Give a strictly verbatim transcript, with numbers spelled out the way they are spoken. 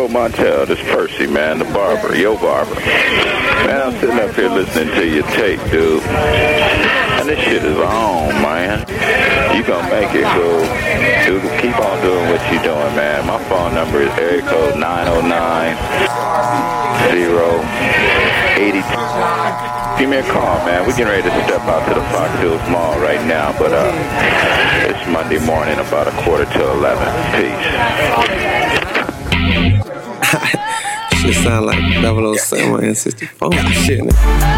Montel, this Percy, man, the barber, yo barber. Man, I'm sitting up here listening to your tape, dude. And this shit is on, man. You gonna make it, cool. Dude, keep on doing what you doing, man. My phone number is area code nine oh nine, oh eight two. Give me a call, man. We're getting ready to step out to the Fox Hills Mall right now, but uh, it's Monday morning, about a quarter to eleven. Peace. Shit sound like double oh seven and sixty-four shit.